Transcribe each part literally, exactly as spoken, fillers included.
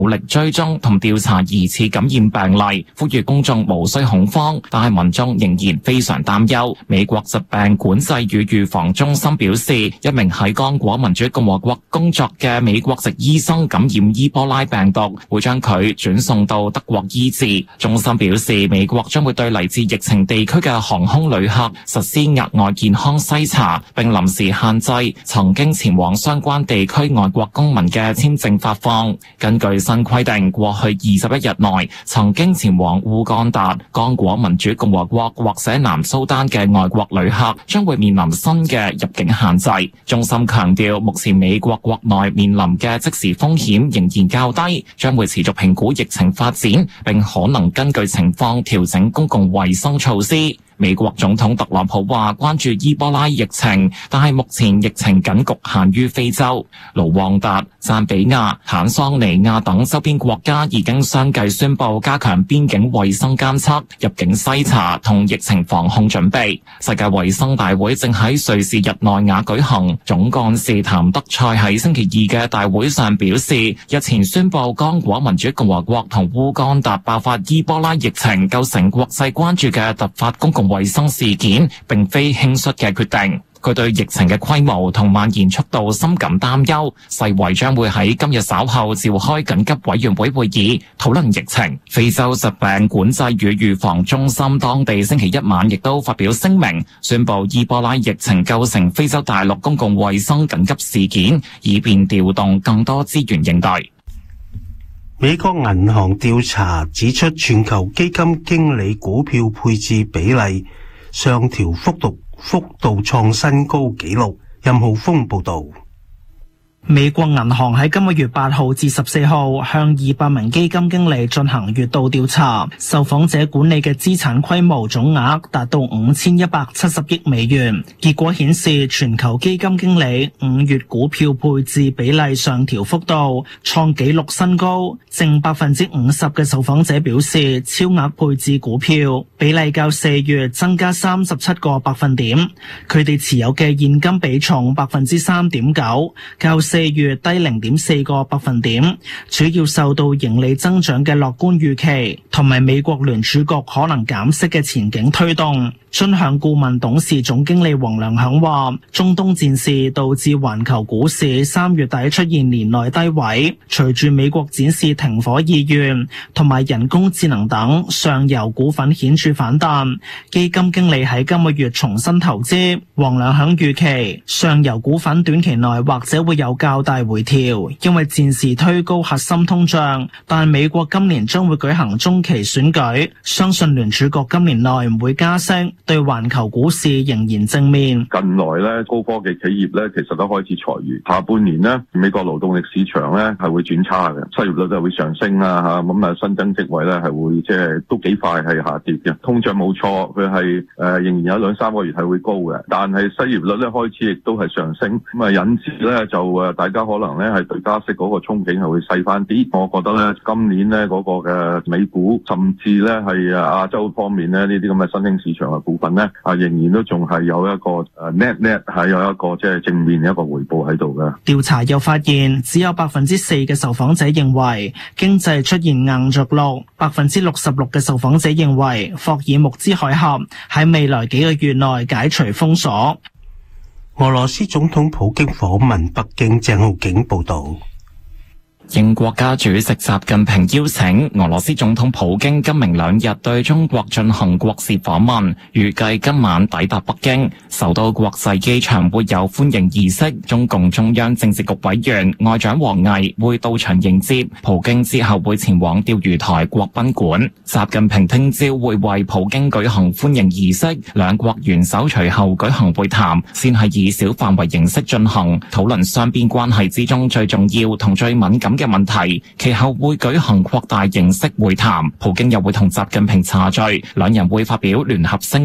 努力追蹤同調查疑似感染病例，呼籲公眾無需恐慌，但係民眾仍然非常擔憂。美國疾病管制與預防中心表示，一名喺剛果民主共和國工作嘅美國籍醫生感染伊波拉病毒，會將佢轉送到德國醫治。中心表示，美國將會對嚟自疫情地區嘅航空旅客實施額外健康篩查，並臨時限制曾經前往相關地區外國公民嘅簽證發放。根據新規定，過去二十一日內曾經前往烏干達、剛果民主共和國或者南蘇丹嘅外國旅客將會面臨新嘅入境限制。中心強調，目前美國國內面臨嘅即時風險仍然較低，將會持續評估疫情發展，並可能根據情況調整公共衛生措施。美國總統特朗普話關注伊波拉疫情，但係目前疫情僅局限於非洲。盧旺達、贊比亞、坦桑尼亞等周邊國家已經相繼宣布加強邊境衛生監測、入境篩查同疫情防控準備。世界衛生大會正喺瑞士日內瓦舉行，總幹事譚德塞喺星期二嘅大會上表示，日前宣布剛果民主共和國同烏干達爆發伊波拉疫情，構成國際關注嘅突發公共衛生事件，並非輕率嘅決定。佢對疫情嘅規模同蔓延速度深感擔憂，世衛將會喺今日稍後召開緊急委員會會議討論疫情。非洲疾病管制與預防中心當地星期一晚亦都發表聲明，宣布伊波拉疫情構成非洲大陸公共衛生緊急事件，以便調動更多資源應對。 美國銀行調查指出，全球基金經理股票配置比例上調幅度幅度創新高紀錄。任浩峰報道。 美國銀行喺今個月八號至十四號向二百名基金經理進行月度調查，受訪者管理嘅資產規模總額達到五千一百七十億美元。結果顯示，全球基金經理五月股票配置比例上調幅度創紀錄新高，淨百分之五十嘅受訪者表示超額配置股票，比例較四月增加三十七個百分點。佢哋持有嘅現金比重百分之三點九，較四月低零點四個百分點，主要受到盈利增長嘅樂觀預期，同埋美國聯儲局可能減息嘅前景推動。尊享顧問董事總經理黃良響話，中東戰事導致環球股市三月底出現年內低位，隨住美國展示停火意願同埋人工智能等上游股份顯著反彈，基金經理喺今個月重新投資。黃良響預期上游股份短期內或者會有較大回調，因為戰事推高核心通脹，但美國今年將會舉行中期選舉，相信聯儲局今年內唔會加息，對環球股市仍然正面。 近來咧，高科技企業咧，其實都開始裁員。下半年呢，美國勞動力市場咧係會轉差嘅，失業率都係會上升啦吓，咁啊新增職位咧係會即係都幾快係下跌嘅。通脹冇錯，佢係誒仍然有兩三個月係會高嘅，但係失業率咧開始亦都係上升，咁啊引致咧就誒大家可能咧係對加息嗰個憧憬係會細翻啲。我覺得咧今年咧嗰個嘅美股，甚至咧係亞洲方面咧呢啲咁嘅新興市場嘅股份咧啊，仍然都仲係有一個誒 net net 係有一個即係正面嘅一個回報喺度嘅。 調查又發現，只有百分之四嘅受訪者認為經濟出現硬着陸，百分之六十六嘅受訪者認為霍爾木茲海峽喺未來幾個月內解除封鎖。 俄羅斯總統普京訪問北京，鄭浩景報道。 應國家主席習近平邀請，俄羅斯總統普京今明兩日對中國進行國事訪問，預計今晚抵達北京。首都國際機場會有歡迎儀式，中共中央政治局委員外長王毅會到場迎接普京，之後會前往釣魚台國賓館。習近平聽朝會為普京舉行歡迎儀式，兩國元首隨後舉行會談，先係以小範圍形式進行，討論雙邊關係之中最重要同最敏感嘅問題，其後會舉行擴大形式會談，普京又會同習近平茶敘，兩人會發表聯合聲明。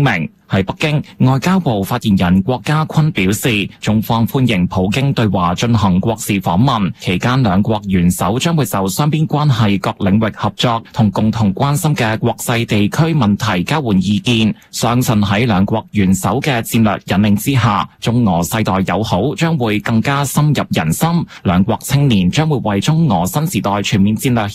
喺北京，外交部發言人郭家坤表示，中方歡迎普京對華進行國事訪問，期間兩國元首將會就雙邊關係各領域合作同共同關心嘅國際地區問題交換意見。相信喺兩國元首嘅戰略引領之下，中俄世代友好將會更加深入人心，兩國青年將會為中俄新時代全面戰略